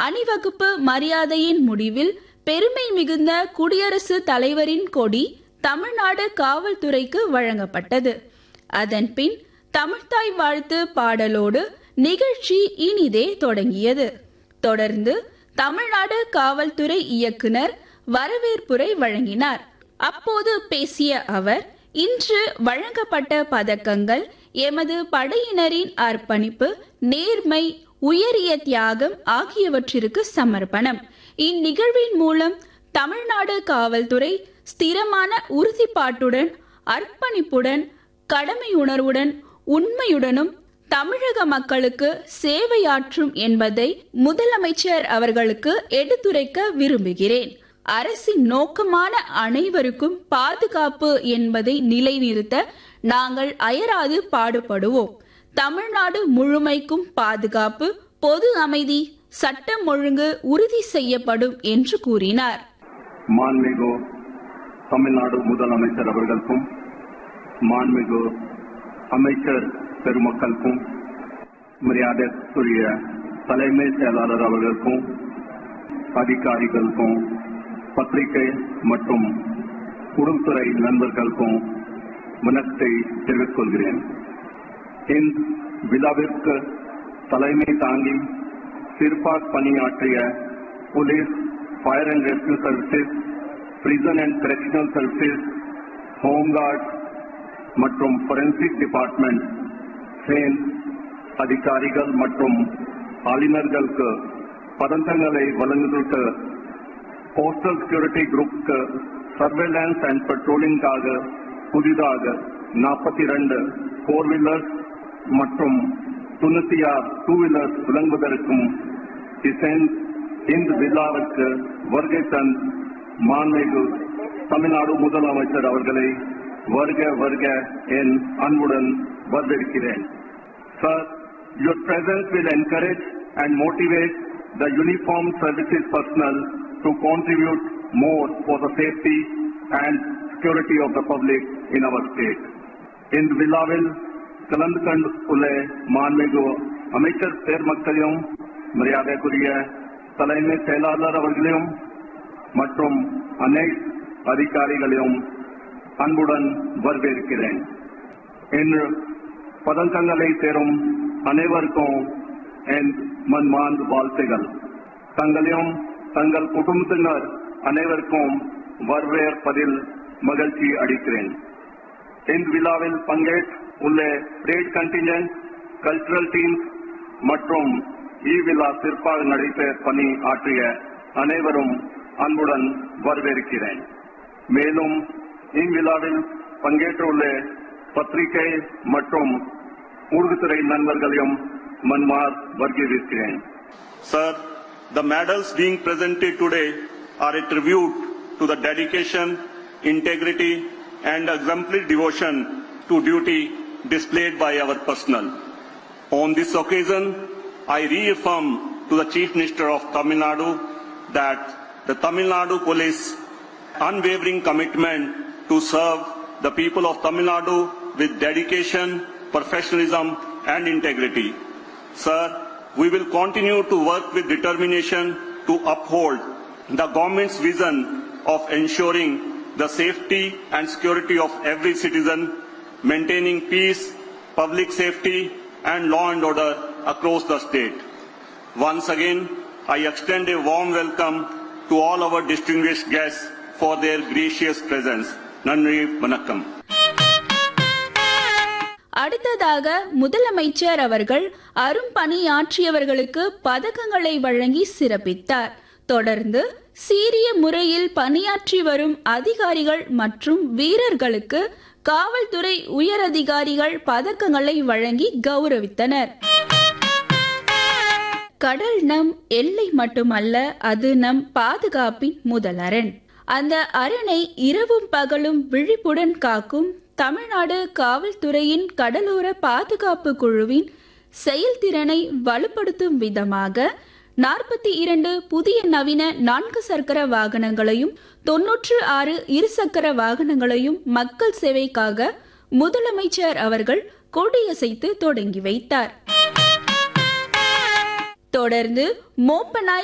அணிவகுப்பு மரியாதையின் முடிவில் பெருமை மிகுந்த குடியரசுத் தலைவரின் கொடி தமிழ்நாடு காவல்துறைக்கு வழங்கப்பட்டது. அதன்பின் தமிழ்த்தாய் வாழ்த்து பாடலோடு நிகழ்ச்சி இனிதே தொடங்கியது. தொடர்ந்து தமிழ்நாடு காவல்துறை இயக்குனர் வரவேற்புரை வழங்கினார். அப்போது பேசிய அவர், இன்று வழங்கப்பட்ட பதக்கங்கள் எமது படையினரின் அர்ப்பணிப்பு, நேர்மை, உயரிய தியாகம் ஆகியவற்றிற்கு சமர்ப்பணம். இந்நிகழ்வின் மூலம் தமிழ்நாடு காவல்துறை ஸ்திரமான உறுதிப்பாட்டுடன், அர்ப்பணிப்புடன், கடமையுணர்வுடன், உண்மையுடனும் தமிழக மக்களுக்கு சேவையாற்றும் என்பதை முதலமைச்சர் அவர்களுக்கு எடுத்துரைக்க விரும்புகிறேன். அரசின் நோக்கமான அனைவருக்கும் பாதுகாப்பு என்பதை நிலைநிறுத்த நாங்கள் அயராது பாடுபடுவோம். தமிழ்நாடு முழுமைக்கும் பாதுகாப்பு, பொது அமைதி, சட்டம் ஒழுங்கு உறுதி செய்யப்படும் என்று கூறினார். மாண்புமிகு தமிழ்நாடு முதலமைச்சர் அவர்களுக்கும், மாண்புமிகு அமைச்சர் பெருமக்களுக்கும், மரியாதைக்குரிய தலைமை செயலாளர் அவர்களுக்கும், அதிகாரிகளுக்கும், பத்திரிகை மற்றும் குடும்பத்துறை நண்பர்களுக்கும் வணக்கத்தை தெரிவித்துக் கொள்கிறேன். இந்த விழாவிற்கு தலைமை தாங்கி சிறப்பாக பணியாற்றிய police, fire and rescue services, prison and correctional services, home guard மற்றும் ஃபோரென்சிக் டிபார்ட்மெண்ட் அதிகாரிகள் மற்றும் ஆளுநர்களுக்கு பதக்கங்களை வழங்குவதற்கு, போஸ்டல் செக்யூரிட்டி குரூப்புக்கு சர்வேலன்ஸ் அண்ட் பெட்ரோலிங்காக புதிதாக 42 4 வீலர்ஸ் மற்றும் 96 2 வீலர்ஸ் வழங்குவதற்கும் இந்த விழாவிற்கு வருகை தந்த மாண்புமிகு தமிழ்நாடு முதலமைச்சர் அவர்களை வருக வருக என் அன்புடன் வரவேற்கிறேன். Sir, your presence will encourage and motivate the uniformed services personnel to contribute more for the safety and security of the public in our state. இந்த விழாவில் கலந்து கொண்டுள்ள மாண்புமிகு அமைச்சர் பெருமக்களையும், மரியாதைக்குரிய தலைமை செயலாளர் அவர்களையும் மற்றும் அனைத்து அதிகாரிகளையும் அன்புடன் வரவேற்கிறேன். இன்று பதக்கங்களை பெறும் அனைவருக்கும் என் மன்மார்ந்த வாழ்த்துகள். தங்களையும் தங்கள் குடும்பத்தினர் அனைவருக்கும் வரவேற்பதில் மகிழ்ச்சி அடைகிறேன். இந்த விழாவில் பங்கேற்றுள்ள ரேட் கண்டிஞ்சன்ட், கல்ச்சுரல் டீம்ஸ் மற்றும் இவ்விழா சிறப்பாக நடைபெற பணி ஆற்றிய அனைவரும் அன்புடன் வரவேற்கிறேன். மேலும் இவ்விழாவில் பங்கேற்றுள்ள பத்திரிகை மற்றும் ஊடகத்துறை நண்பர்களையும் மன்மார் வரவேற்கிறேன். Sir, the medals being presented today are a tribute to the dedication, integrity and exemplary devotion to duty displayed by our personnel. On this occasion, I reaffirm to the Chief Minister of Tamil Nadu that the Tamil Nadu Police unwavering commitment to serve the people of Tamil Nadu with dedication, professionalism and integrity. Sir, we will continue to work with determination to uphold the government's vision of ensuring the safety and security of every citizen, maintaining peace, public safety and law and order across the state. Once again, I extend a warm welcome to all our distinguished guests for their gracious presence. Nandri Vanakkam. அடுத்ததாக முதலமைச்சர் அவர்கள் அரும்பணியாற்றியவர்களுக்கு பதக்கங்களை வழங்கி சிறப்பித்தார். தொடர்ந்து சீரிய முறையில் பணியாற்றி வரும் அதிகாரிகள் மற்றும் வீரர்களுக்கு காவல்துறை உயரதிகாரிகள் பதக்கங்களை வழங்கி கௌரவித்தனர். கடல் நம் எல்லை மட்டுமல்ல, அது நம் பாதுகாப்பின் முதல் அரண். அந்த அரணை இரவும் பகலும் விழிப்புடன் காக்கும் தமிழ்நாடு காவல்துறையின் கடலோர பாதுகாப்பு குழுவின் செயல்திறனை வலுப்படுத்தும் விதமாக 42 புதிய நவீன 4 சக்கர வாகனங்களையும் 96 இருசக்கர வாகனங்களையும் மக்கள் சேவைக்காக முதலமைச்சர் அவர்கள் கொடியசைத்து தொடங்கி வைத்தார். தொடர்ந்து மோப்பனாய்